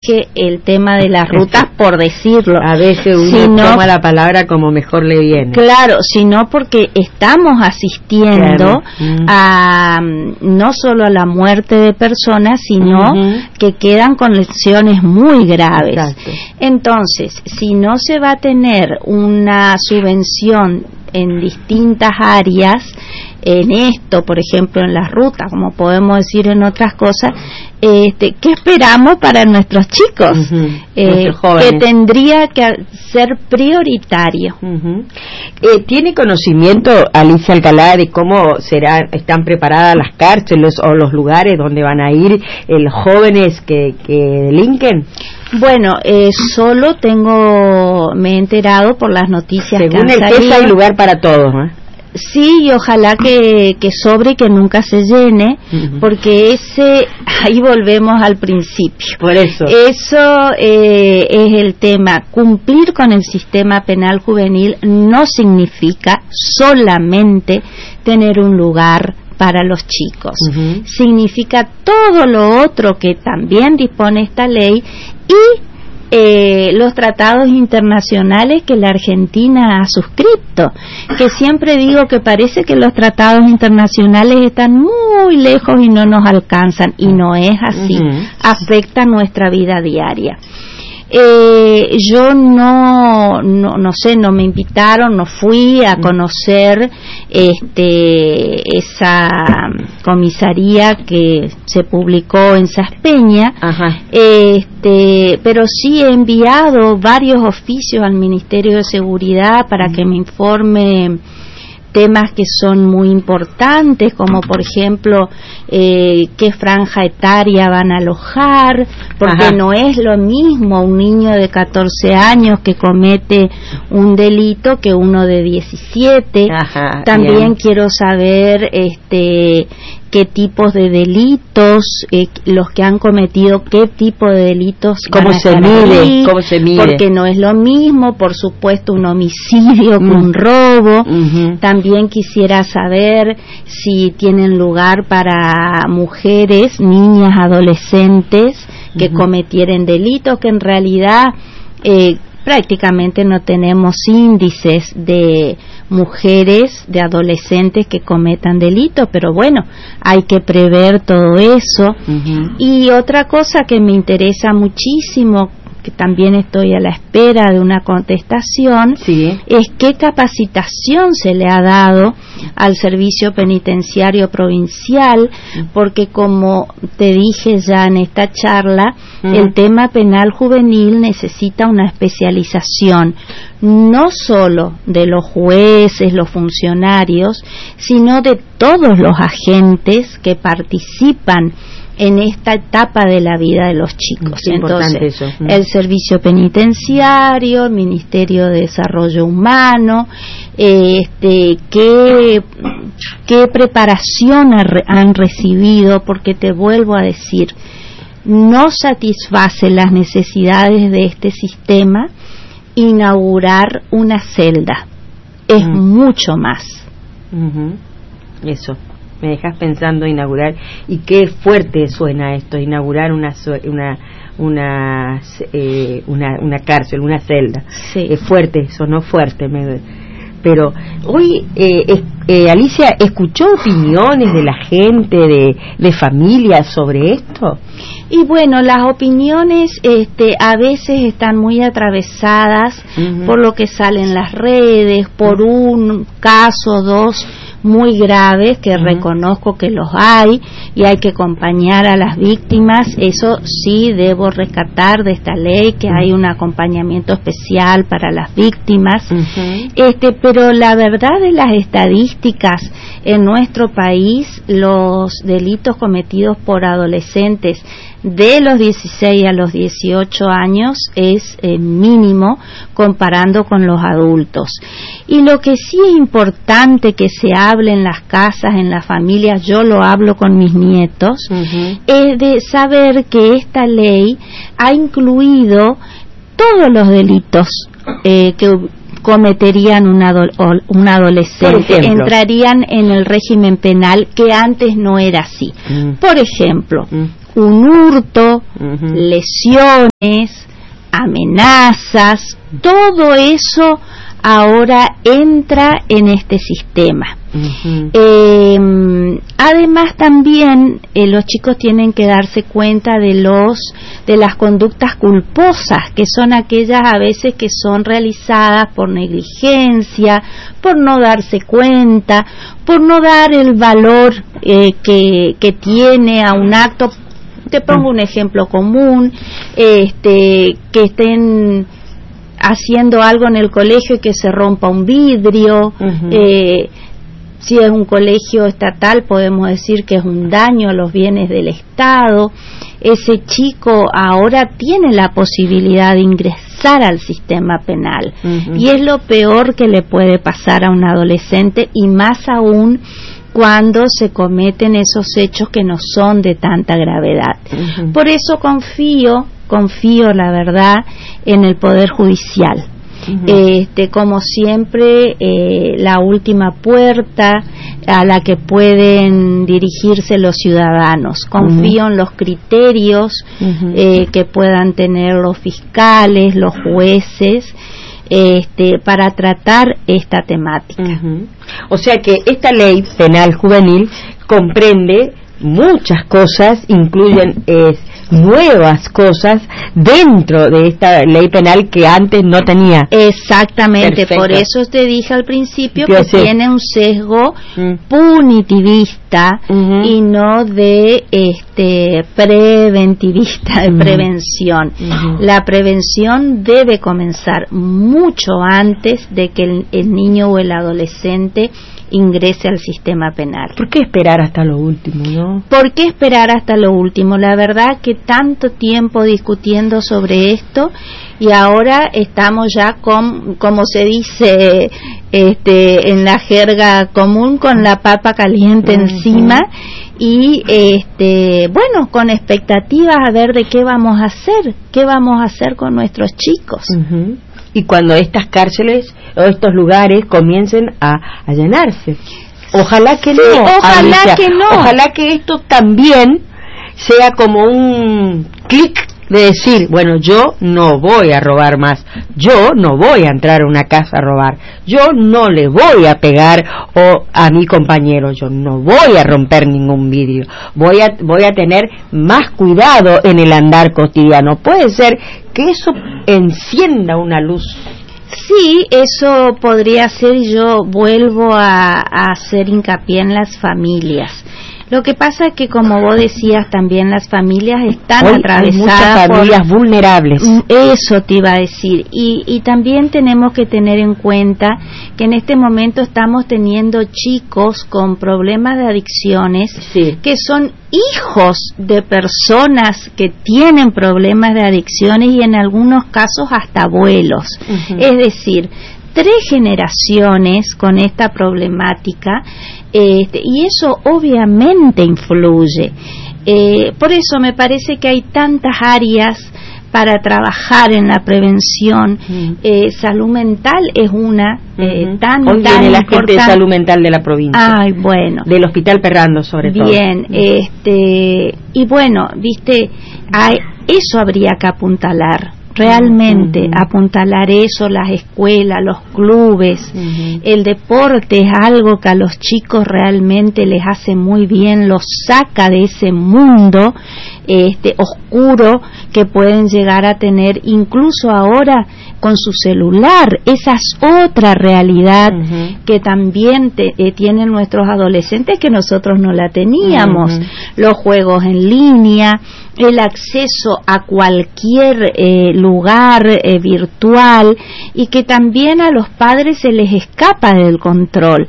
que el tema de las rutas por decirlo. A veces uno toma la palabra como mejor le viene. Claro, sino porque estamos asistiendo a no solo a la muerte de personas, sino que quedan con lesiones muy graves. Exacto. Entonces, si no se va a tener una subvención en distintas áreas, en esto, por ejemplo, en las rutas, como podemos decir en otras cosas, ¿qué esperamos para nuestros chicos? Que tendría que ser prioritario. ¿Tiene conocimiento Alicia Alcalá de cómo están preparadas las cárceles o los lugares donde van a ir los jóvenes que delinquen? Bueno, solo me he enterado por las noticias según que han el salido. Hay lugar para todos, ¿eh? Sí, y ojalá que sobre y que nunca se llene, porque ahí volvemos al principio. Por eso es el tema. Cumplir con el sistema penal juvenil no significa solamente tener un lugar para los chicos. Significa todo lo otro que también dispone esta ley y los tratados internacionales que la Argentina ha suscrito, que siempre digo que parece que los tratados internacionales están muy lejos y no nos alcanzan, y no es así, afecta nuestra vida diaria. Yo no sé, no me invitaron, no fui a conocer esa comisaría que se publicó en Saspeña, pero sí he enviado varios oficios al Ministerio de Seguridad para que me informe temas que son muy importantes, como por ejemplo qué franja etaria van a alojar, porque no es lo mismo un niño de 14 años que comete un delito que uno de 17. También quiero saber qué tipos de delitos, los que han cometido, qué tipo de delitos, cómo se mide, porque no es lo mismo, por supuesto, un homicidio que un robo. También quisiera saber si tienen lugar para mujeres, niñas, adolescentes que cometieren delitos, que en realidad prácticamente no tenemos índices de mujeres, de adolescentes que cometan delitos, pero bueno, hay que prever todo eso. Y otra cosa que me interesa muchísimo, que también estoy a la espera de una contestación, es qué capacitación se le ha dado al Servicio Penitenciario Provincial, porque como te dije ya en esta charla, el tema penal juvenil necesita una especialización, no solo de los jueces, los funcionarios, sino de todos los agentes que participan en esta etapa de la vida de los chicos. Entonces, el Servicio Penitenciario, el Ministerio de Desarrollo Humano, qué preparación han recibido, porque te vuelvo a decir, no satisface las necesidades de este sistema inaugurar una celda, es mucho más. Eso. Me dejas pensando inaugurar, y qué fuerte suena esto, inaugurar una cárcel, una celda. Es fuerte, sonó fuerte. Pero hoy, Alicia, ¿escuchó opiniones de la gente, de familias sobre esto? Y bueno, las opiniones a veces están muy atravesadas por lo que sale en las redes, por un caso, dos muy graves, que reconozco que los hay y hay que acompañar a las víctimas. Eso sí debo rescatar de esta ley, que hay un acompañamiento especial para las víctimas. Pero la verdad de las estadísticas en nuestro país, los delitos cometidos por adolescentes de los 16 a los 18 años es mínimo comparando con los adultos. Y lo que sí es importante que se hable en las casas, en las familias, yo lo hablo con mis nietos, es de saber que esta ley ha incluido todos los delitos que cometerían un adolescente, entrarían en el régimen penal, que antes no era así. Por ejemplo, un hurto, lesiones, amenazas, todo eso ahora entra en este sistema. Además también los chicos tienen que darse cuenta de las conductas culposas, que son aquellas a veces que son realizadas por negligencia, por no darse cuenta, por no dar el valor que tiene a un acto. Te pongo un ejemplo común, que estén haciendo algo en el colegio y que se rompa un vidrio. Si es un colegio estatal, podemos decir que es un daño a los bienes del Estado. Ese chico ahora tiene la posibilidad de ingresar al sistema penal, y es lo peor que le puede pasar a un adolescente, y más aún cuando se cometen esos hechos que no son de tanta gravedad. Por eso confío la verdad en el Poder Judicial. Como siempre, la última puerta a la que pueden dirigirse los ciudadanos. Confío en los criterios que puedan tener los fiscales, los jueces, para tratar esta temática. O sea que esta ley penal juvenil comprende muchas cosas, incluyen nuevas cosas dentro de esta ley penal que antes no tenía. Exactamente. Perfecto. Por eso te dije al principio que tiene un sesgo punitivista y no de preventivista, de prevención. La prevención debe comenzar mucho antes de que el niño o el adolescente ingrese al sistema penal. ¿Por qué esperar hasta lo último, no? ¿Por qué esperar hasta lo último? La verdad que tanto tiempo discutiendo sobre esto, y ahora estamos ya con, como se dice en la jerga común, con la papa caliente encima, y bueno, con expectativas a ver de qué vamos a hacer con nuestros chicos. Y cuando estas cárceles o estos lugares comiencen a llenarse. Ojalá que no. Ojalá que esto también sea como un clic de decir, bueno, yo no voy a robar más, yo no voy a entrar a una casa a robar, yo no le voy a pegar a mi compañero, yo no voy a romper ningún vidrio, voy a tener más cuidado en el andar cotidiano. Puede ser que eso encienda una luz. Sí, eso podría ser. Yo vuelvo a hacer hincapié en las familias. Lo que pasa es que, como vos decías, también las familias están atravesadas. Hay muchas familias vulnerables. Eso te iba a decir. Y también tenemos que tener en cuenta que en este momento estamos teniendo chicos con problemas de adicciones, que son hijos de personas que tienen problemas de adicciones, y en algunos casos hasta abuelos. Es decir, 3 generaciones con esta problemática, y eso obviamente influye. Por eso me parece que hay tantas áreas para trabajar en la prevención. Salud mental es una tan Hoy tan viene la importante. gente de salud mental de la provincia. Ay, bueno. Del Hospital Perrando, sobre todo. Bien, y bueno, viste, eso habría que apuntalar. Realmente apuntalar eso, las escuelas, los clubes, el deporte es algo que a los chicos realmente les hace muy bien, los saca de ese mundo oscuro que pueden llegar a tener incluso ahora con su celular. Esa es otra realidad que también tienen nuestros adolescentes, que nosotros no la teníamos. Los juegos en línea, el acceso a cualquier lugar virtual, y que también a los padres se les escapa del control.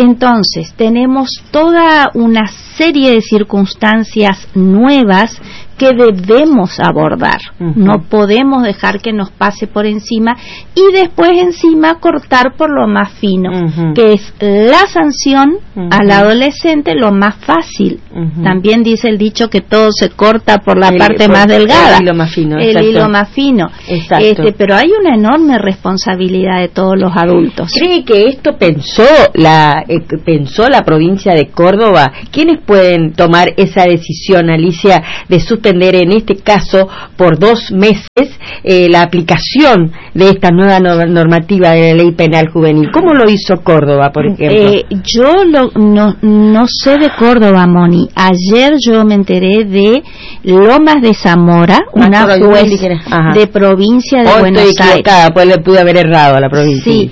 Entonces tenemos toda una serie de circunstancias nuevas que debemos abordar. No podemos dejar que nos pase por encima y después encima cortar por lo más fino, que es la sanción al adolescente, lo más fácil. También dice el dicho que todo se corta por la parte más delgada, el hilo más fino. El hilo más fino. Pero hay una enorme responsabilidad de todos los adultos. ¿Cree que esto pensó la provincia de Córdoba? ¿Quiénes pueden tomar esa decisión, Alicia, de suspender en este caso por 2 meses la aplicación de esta nueva normativa de la ley penal juvenil? ¿Cómo lo hizo Córdoba, por ejemplo? Yo no sé de Córdoba, Moni. Ayer yo me enteré de Lomas de Zamora, una juez de provincia de Buenos Aires. Estoy equivocada, pues le pude haber errado a la provincia. Sí.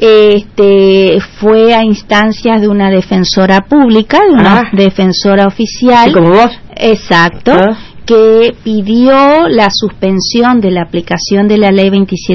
Fue a instancias de una defensora pública, de una defensora oficial. ¿Sí, como vos? Exacto. Que pidió la suspensión de la aplicación de la ley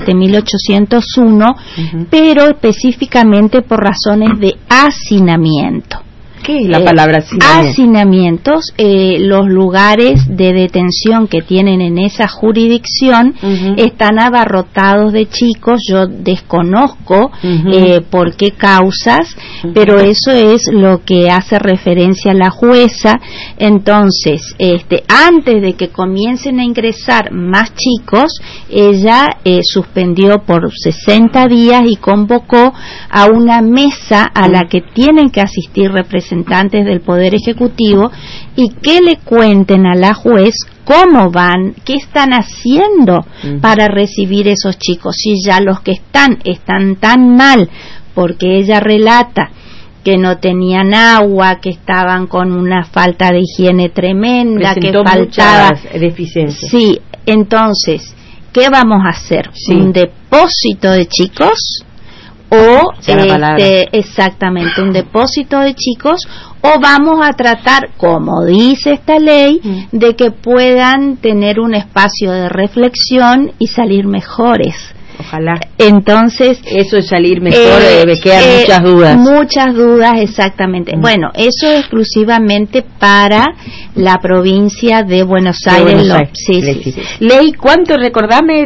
27.801, pero específicamente por razones de hacinamiento. ¿Qué es la palabra hacinamiento? Hacinamientos, los lugares de detención que tienen en esa jurisdicción están abarrotados de chicos. Yo desconozco por qué causas, pero eso es lo que hace referencia la jueza. Entonces, antes de que comiencen a ingresar más chicos, ella suspendió por 60 días y convocó a una mesa a la que tienen que asistir representantes del Poder Ejecutivo y que le cuenten a la juez cómo van, qué están haciendo para recibir esos chicos. Si ya los que están tan mal, porque ella relata que no tenían agua, que estaban con una falta de higiene tremenda, que faltaba deficiencias. Sí, entonces, ¿qué vamos a hacer? ¿Un depósito de chicos? O exactamente un depósito de chicos, o vamos a tratar, como dice esta ley, de que puedan tener un espacio de reflexión y salir mejores. Ojalá. Entonces, eso es salir mejor, me quedan muchas dudas. Muchas dudas, exactamente. Bueno, eso exclusivamente para la provincia de Buenos Aires. Sí. Ley, ¿cuánto? Recordame.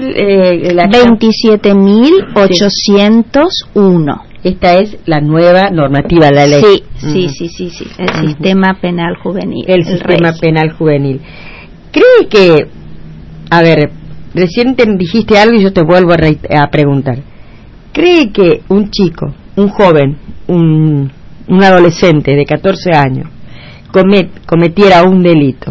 27.801. Esta es la nueva normativa, la ley. Sí. El sistema penal juvenil. El sistema penal juvenil. ¿Cree que, recién te dijiste algo y yo te vuelvo a preguntar? ¿Cree que un chico, un joven, un adolescente de 14 años cometiera un delito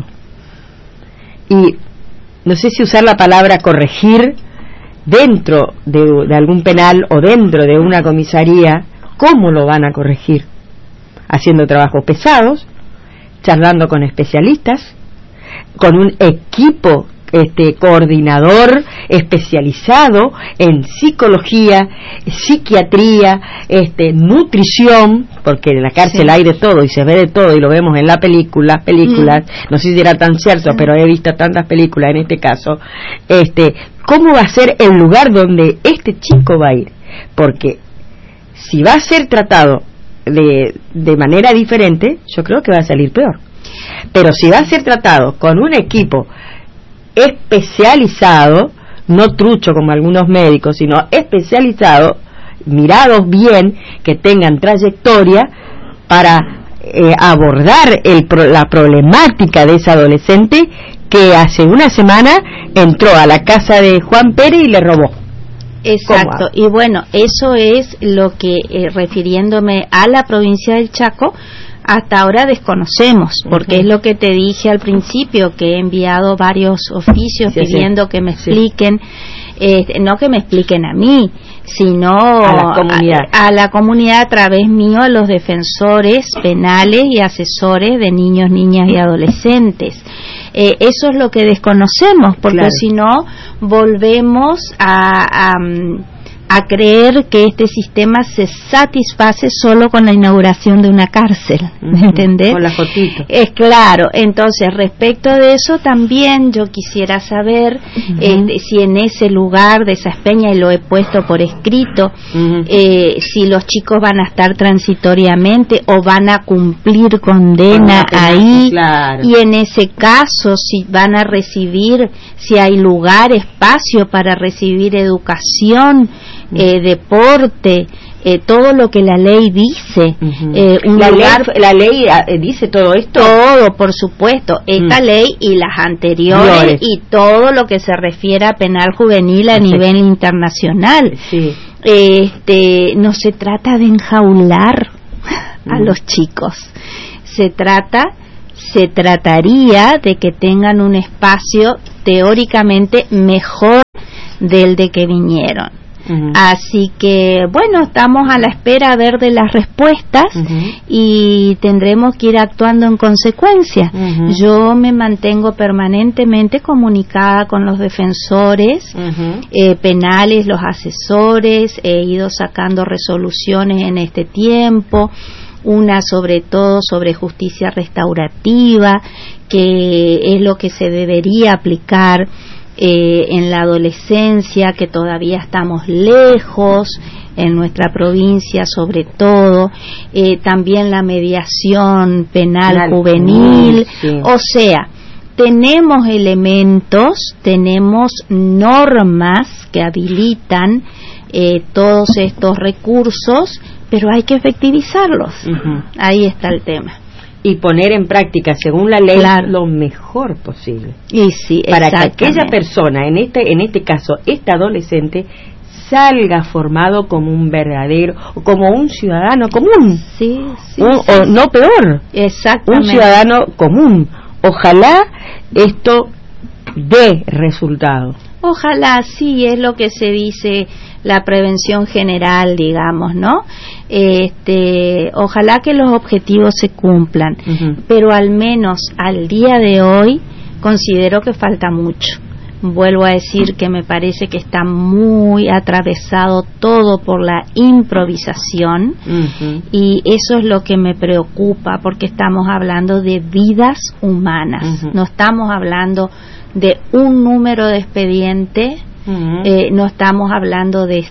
y, no sé si usar la palabra corregir, dentro de algún penal o dentro de una comisaría, cómo lo van a corregir? Haciendo trabajos pesados, charlando con especialistas, con un equipo coordinador especializado en psicología, psiquiatría, nutrición, porque en la cárcel hay de todo y se ve de todo y lo vemos en las películas, no sé si era tan cierto, pero he visto tantas películas en este caso. ¿Cómo va a ser el lugar donde este chico va a ir? Porque si va a ser tratado de manera diferente, yo creo que va a salir peor. Pero si va a ser tratado con un equipo especializado, no trucho como algunos médicos, sino especializado, mirados bien, que tengan trayectoria para abordar la problemática de ese adolescente que hace una semana entró a la casa de Juan Pérez y le robó. Exacto, y bueno, eso es lo que, refiriéndome a la provincia del Chaco, hasta ahora desconocemos, porque es lo que te dije al principio, que he enviado varios oficios pidiendo que me expliquen, no que me expliquen a mí, sino a la comunidad a través mío, a los defensores penales y asesores de niños, niñas y adolescentes. Eso es lo que desconocemos, porque si no volvemos a a creer que este sistema se satisface solo con la inauguración de una cárcel, ¿me entendés? Con la fotito. Es claro. Entonces, respecto de eso también yo quisiera saber si en ese lugar de esas peñas, y lo he puesto por escrito, si los chicos van a estar transitoriamente o van a cumplir condena ahí, claro. Y en ese caso si van a recibir, si hay lugar, espacio para recibir educación, deporte, todo lo que la ley dice. La ley dice todo esto. Todo, por supuesto, esta ley y las anteriores y todo lo que se refiere a penal juvenil a nivel internacional. Sí. No se trata de enjaular a los chicos, se trataría de que tengan un espacio teóricamente mejor del de que vinieron. Así que bueno, estamos a la espera a ver de las respuestas y tendremos que ir actuando en consecuencia. Yo me mantengo permanentemente comunicada con los defensores penales, los asesores, he ido sacando resoluciones en este tiempo, una sobre todo sobre justicia restaurativa, que es lo que se debería aplicar en la adolescencia, que todavía estamos lejos en nuestra provincia, sobre todo, también la mediación penal juvenil, sí. O sea, tenemos elementos, tenemos normas que habilitan todos estos recursos, pero hay que efectivizarlos. Ahí está el tema. Y poner en práctica, según la ley, lo mejor posible. Y sí, para que aquella persona, en este caso, este adolescente, salga formado como un verdadero, como un ciudadano común. Sí, o no peor. Exactamente. Un ciudadano común. Ojalá esto dé resultado. Ojalá, sí, es lo que se dice la prevención general, digamos, ¿no? Ojalá que los objetivos se cumplan, pero al menos al día de hoy considero que falta mucho. Vuelvo a decir que me parece que está muy atravesado todo por la improvisación y eso es lo que me preocupa, porque estamos hablando de vidas humanas, no estamos hablando de un número de expediente, no estamos hablando de